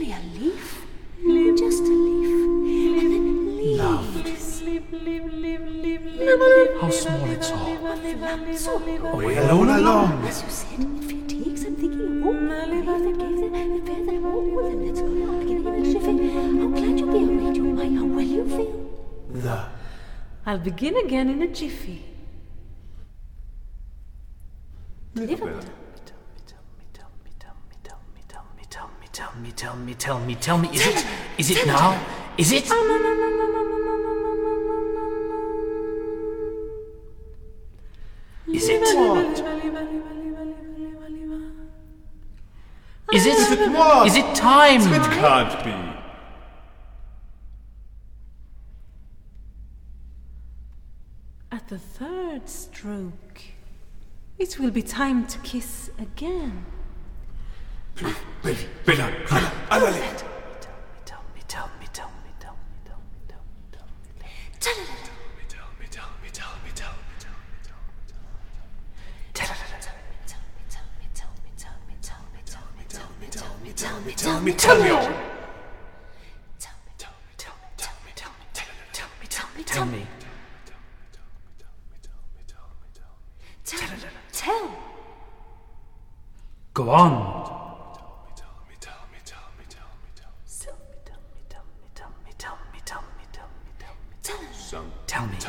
only a leaf. Just a leaf. And then leaves. How small it's all. So, We're alone along. as you said, fatigues, I'm thinking of all the leaf that gave the fair that all them that's going on beginning of Jiffy. How glad you'll be awake, you might. How well you feel. I'll begin again in a jiffy. Tell me, is it now? Is it? Is it? Is it? What? Is it time? It can't be. At the third stroke, it will be time to kiss again. Tell me all. Tell me. Tell. Go on. Tell me.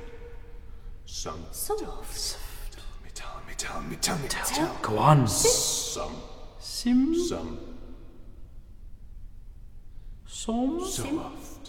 Soft. Tell me. Go on. Some. Sim. Some. Som. Soft.